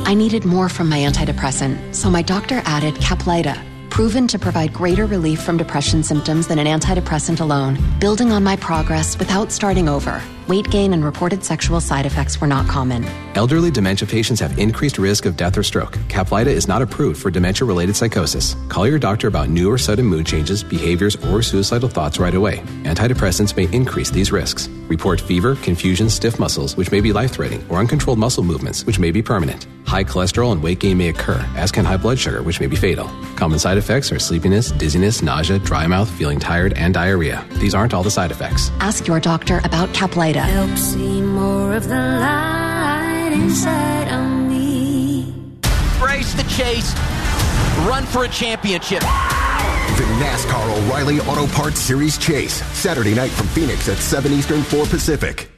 I needed more from my antidepressant, so my doctor added Caplyta, proven to provide greater relief from depression symptoms than an antidepressant alone, building on my progress without starting over. Weight gain and reported sexual side effects were not common. Elderly dementia patients have increased risk of death or stroke. Caplyta is not approved for dementia-related psychosis. Call your doctor about new or sudden mood changes, behaviors, or suicidal thoughts right away. Antidepressants may increase these risks. Report fever, confusion, stiff muscles, which may be life-threatening, or uncontrolled muscle movements, which may be permanent. High cholesterol and weight gain may occur, as can high blood sugar, which may be fatal. Common side effects are sleepiness, dizziness, nausea, dry mouth, feeling tired, and diarrhea. These aren't all the side effects. Ask your doctor about Caplyta. Help see more of the light inside of me. Embrace the chase. Run for a championship. The NASCAR O'Reilly Auto Parts Series Chase. Saturday night from Phoenix at 7 Eastern, 4 Pacific.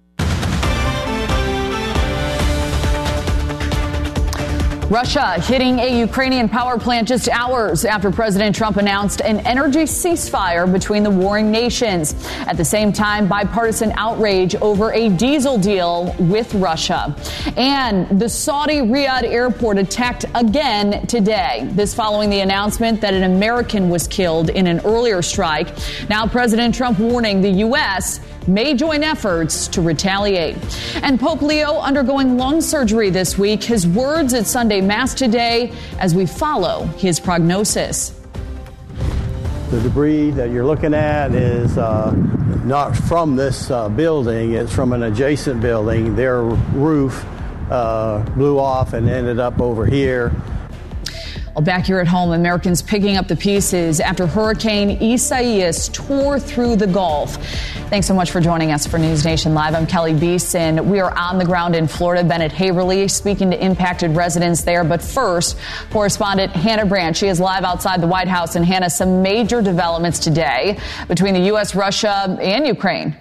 Russia hitting a Ukrainian power plant just hours after President Trump announced an energy ceasefire between the warring nations. At the same time, bipartisan outrage over a diesel deal with Russia. And the Saudi Riyadh airport attacked again today. This following the announcement that an American was killed in an earlier strike. Now President Trump warning the U.S. may join efforts to retaliate. And Pope Leo undergoing lung surgery this week. His words at Sunday Mass today as we follow his prognosis. The debris that you're looking at is not from this building. It's from an adjacent building. Their roof blew off and ended up over here. Well, back here at home, Americans picking up the pieces after Hurricane Isaias tore through the Gulf. Thanks so much for joining us for News Nation Live. I'm Kelly Beeson. We are on the ground in Florida. Bennett Haverly speaking to impacted residents there. But first, correspondent Hannah Brandt. She is live outside the White House. And Hannah, some major developments today between the U.S., Russia, and Ukraine.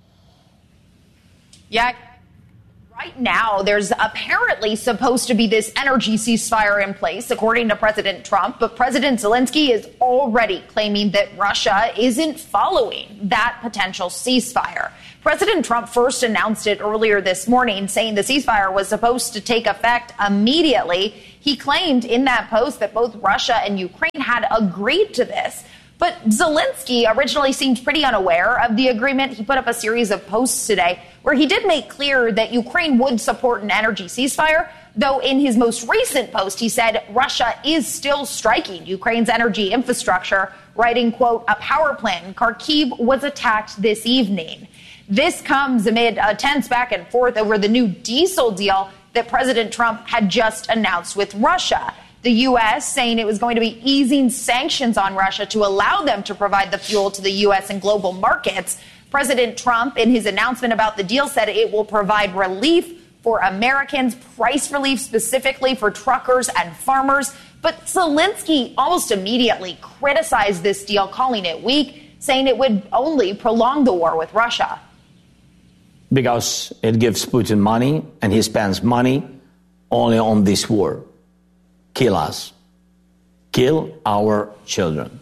Yeah. Right now, there's apparently supposed to be this energy ceasefire in place, according to President Trump. But President Zelensky is already claiming that Russia isn't following that potential ceasefire. President Trump first announced it earlier this morning, saying the ceasefire was supposed to take effect immediately. He claimed in that post that both Russia and Ukraine had agreed to this. But Zelensky originally seemed pretty unaware of the agreement. He put up a series of posts today where he did make clear that Ukraine would support an energy ceasefire, though in his most recent post, he said Russia is still striking Ukraine's energy infrastructure, writing, quote, a power plant in Kharkiv was attacked this evening. This comes amid a tense back and forth over the new diesel deal that President Trump had just announced with Russia. The U.S. saying it was going to be easing sanctions on Russia to allow them to provide the fuel to the U.S. and global markets. President Trump, in his announcement about the deal, said it will provide relief for Americans, price relief specifically for truckers and farmers. But Zelensky almost immediately criticized this deal, calling it weak, saying it would only prolong the war with Russia. Because it gives Putin money, and he spends money only on this war. Kill us. Kill our children.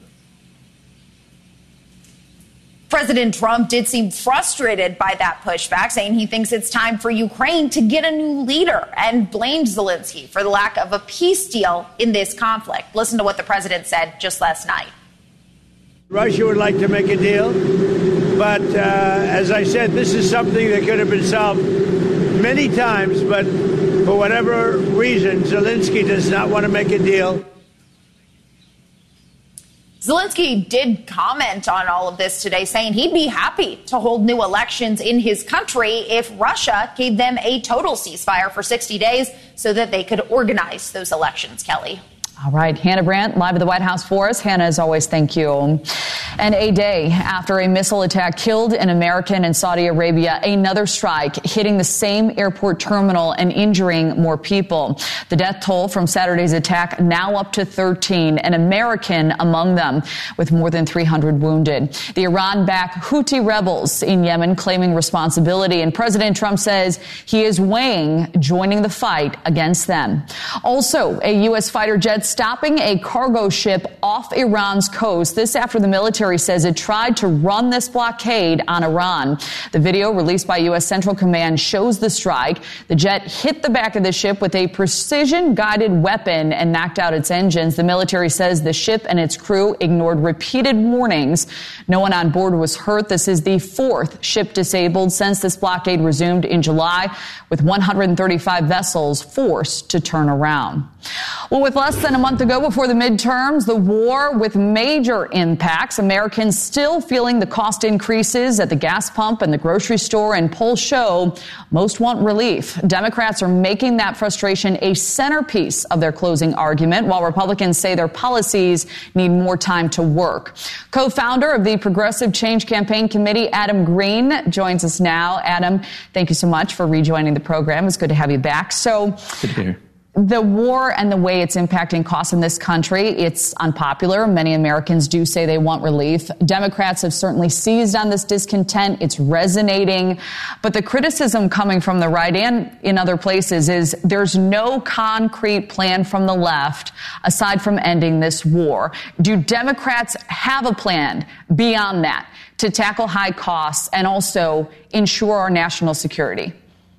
President Trump did seem frustrated by that pushback, saying he thinks it's time for Ukraine to get a new leader and blamed Zelensky for the lack of a peace deal in this conflict. Listen to what the president said just last night. Russia would like to make a deal, but as I said, this is something that could have been solved many times, but for whatever reason, Zelensky does not want to make a deal. Zelensky did comment on all of this today, saying he'd be happy to hold new elections in his country if Russia gave them a total ceasefire for 60 days so that they could organize those elections, Kelly. All right, Hannah Brandt, live at the White House for us. Hannah, as always, thank you. And a day after a missile attack killed an American in Saudi Arabia, another strike hitting the same airport terminal and injuring more people. The death toll from Saturday's attack now up to 13, an American among them, with more than 300 wounded. The Iran-backed Houthi rebels in Yemen claiming responsibility, and President Trump says he is weighing joining the fight against them. Also, a U.S. fighter jet that's stopping a cargo ship off Iran's coast. This after the military says it tried to run this blockade on Iran. The video released by U.S. Central Command shows the strike. The jet hit the back of the ship with a precision-guided weapon and knocked out its engines. The military says the ship and its crew ignored repeated warnings. No one on board was hurt. This is the fourth ship disabled since this blockade resumed in July, with 135 vessels forced to turn around. Well, with less than a month to go before the midterms, the war with major impacts, Americans still feeling the cost increases at the gas pump and the grocery store, and polls show most want relief. Democrats are making that frustration a centerpiece of their closing argument, while Republicans say their policies need more time to work. Co-founder of the Progressive Change Campaign Committee, Adam Green, joins us now. Adam, thank you so much for rejoining the program. It's good to have you back. So, good to be here. The war and the way it's impacting costs in this country, it's unpopular. Many Americans do say they want relief. Democrats have certainly seized on this discontent. It's resonating. But the criticism coming from the right and in other places is there's no concrete plan from the left aside from ending this war. Do Democrats have a plan beyond that to tackle high costs and also ensure our national security?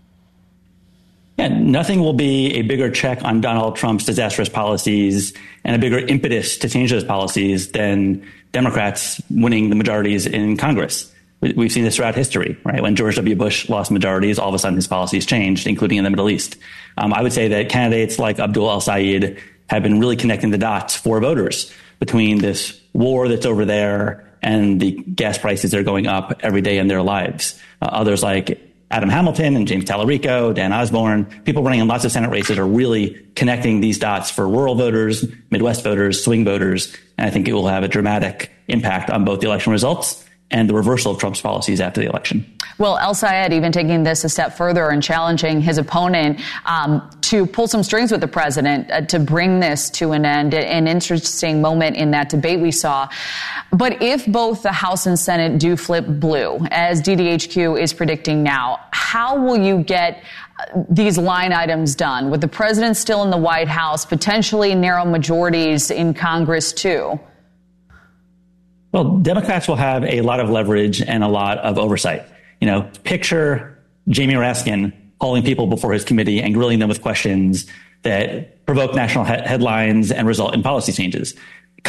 Yeah, nothing will be a bigger check on Donald Trump's disastrous policies and a bigger impetus to change those policies than Democrats winning the majorities in Congress. We've seen this throughout history, right? When George W. Bush lost majorities, all of a sudden his policies changed, including in the Middle East. I would say that candidates like Abdul El-Sayed have been really connecting the dots for voters between this war that's over there and the gas prices that are going up every day in their lives. Others like Adam Hamilton and James Tallarico, Dan Osborne, people running in lots of Senate races are really connecting these dots for rural voters, Midwest voters, swing voters. And I think it will have a dramatic impact on both the election results and the reversal of Trump's policies after the election. Well, El-Sayed even taking this a step further and challenging his opponent to pull some strings with the president to bring this to an end. An interesting moment in that debate we saw. But if both the House and Senate do flip blue, as DDHQ is predicting now, how will you get these line items done with the president still in the White House, potentially narrow majorities in Congress too? Well, Democrats will have a lot of leverage and a lot of oversight. You know, picture Jamie Raskin calling people before his committee and grilling them with questions that provoke national headlines and result in policy changes.